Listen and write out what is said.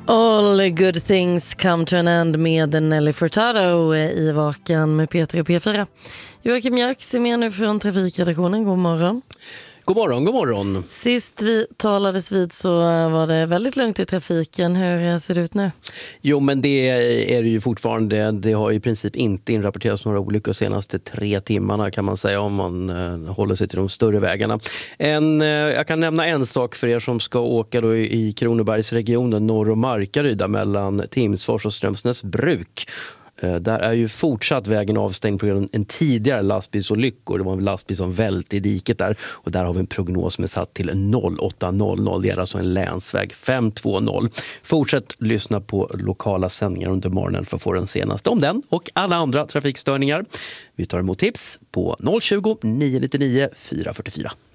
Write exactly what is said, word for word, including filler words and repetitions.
All good things come to an end med Nelly Furtado i Vakan med Peter och P fyra. Joakim Jarks är med nu från trafikredaktionen. God morgon. God morgon, god morgon. Sist vi talades vid så var det väldigt lugnt i trafiken. Hur ser det ut nu? Jo, men det är det ju fortfarande. Det har i princip inte inrapporterats några olyckor de senaste tre timmarna kan man säga, om man eh, håller sig till de större vägarna. En, eh, jag kan nämna en sak för er som ska åka då i, i Kronobergsregionen norr om Markaryd mellan Timsfors och Strömsnäs bruk. Där är ju fortsatt vägen avstängd på grund av en tidigare lastbilsolyckor. Det var en lastbil som välte i diket där. Och där har vi en prognos som är satt till noll åtta hundra. Det är alltså en länsväg fem två noll. Fortsätt lyssna på lokala sändningar under morgonen för att få den senaste om den och alla andra trafikstörningar. Vi tar emot tips på noll tjugo, nio nio nio, fyra fyra fyra.